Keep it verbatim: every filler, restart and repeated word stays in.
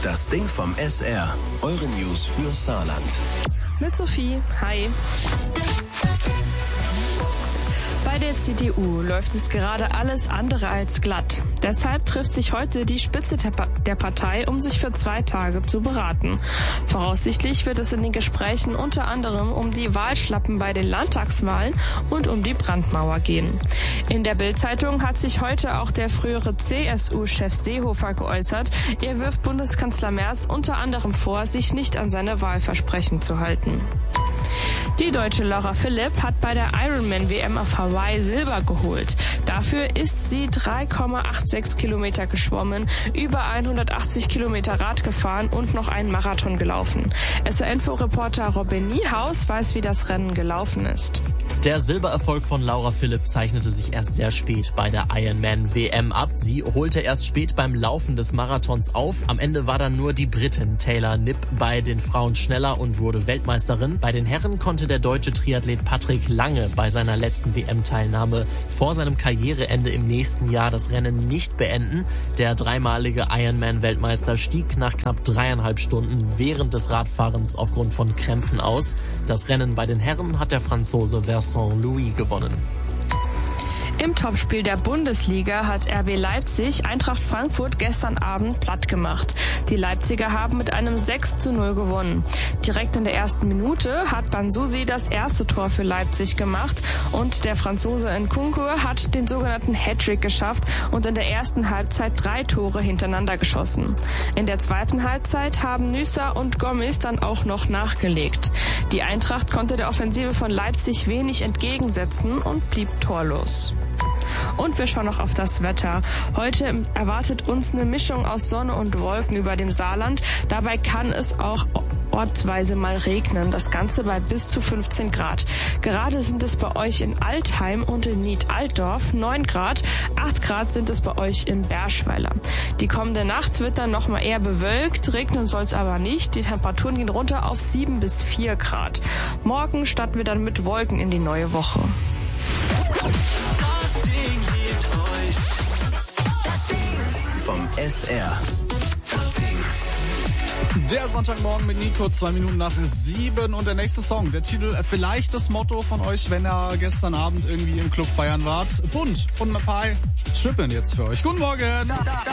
Das Ding vom S R. Eure News für Saarland. Mit Sophie. Hi. Bei der C D U läuft es gerade alles andere als glatt. Deshalb trifft sich heute die Spitze der Partei, um sich für zwei Tage zu beraten. Voraussichtlich wird es in den Gesprächen unter anderem um die Wahlschlappen bei den Landtagswahlen und um die Brandmauer gehen. In der Bild-Zeitung hat sich heute auch der frühere C S U-Chef Seehofer geäußert. Er wirft Bundeskanzler Merz unter anderem vor, sich nicht an seine Wahlversprechen zu halten. Die deutsche Laura Philipp hat bei der Ironman-W M auf Hawaii Silber geholt. Dafür ist sie drei Komma sechsundachtzig Kilometer geschwommen, über hundertachtzig Kilometer Rad gefahren und noch einen Marathon gelaufen. S R-Info-Reporter Robin Niehaus weiß, wie das Rennen gelaufen ist. Der Silbererfolg von Laura Philipp zeichnete sich erst sehr spät bei der Ironman-W M ab. Sie holte erst spät beim Laufen des Marathons auf. Am Ende war dann nur die Britin Taylor Knipp bei den Frauen schneller und wurde Weltmeisterin. Bei den Herren konnte der deutsche Triathlet Patrick Lange bei seiner letzten W M-Teilnahme vor seinem Karriereende im nächsten Jahr das Rennen nicht beenden. Der dreimalige Ironman-Weltmeister stieg nach knapp dreieinhalb Stunden während des Radfahrens aufgrund von Krämpfen aus. Das Rennen bei den Herren hat der Franzose Vincent Louis gewonnen. Im Topspiel der Bundesliga hat R B Leipzig Eintracht Frankfurt gestern Abend platt gemacht. Die Leipziger haben mit einem sechs zu null gewonnen. Direkt in der ersten Minute hat Banzusi das erste Tor für Leipzig gemacht und der Franzose Nkunku hat den sogenannten Hattrick geschafft und in der ersten Halbzeit drei Tore hintereinander geschossen. In der zweiten Halbzeit haben Nüßer und Gomis dann auch noch nachgelegt. Die Eintracht konnte der Offensive von Leipzig wenig entgegensetzen und blieb torlos. Und wir schauen noch auf das Wetter. Heute erwartet uns eine Mischung aus Sonne und Wolken über dem Saarland. Dabei kann es auch ortsweise mal regnen. Das Ganze bei bis zu fünfzehn Grad. Gerade sind es bei euch in Altheim und in Nied-Altdorf neun Grad. acht Grad sind es bei euch in Berschweiler. Die kommende Nacht wird dann noch mal eher bewölkt. Regnen soll es aber nicht. Die Temperaturen gehen runter auf sieben bis vier Grad. Morgen starten wir dann mit Wolken in die neue Woche. Vom S R. Der Sonntagmorgen mit Nico, zwei Minuten nach sieben und der nächste Song. Der Titel, vielleicht das Motto von euch, wenn ihr gestern Abend irgendwie im Club feiern wart. Bunt und ein paar Strippeln jetzt für euch. Guten Morgen!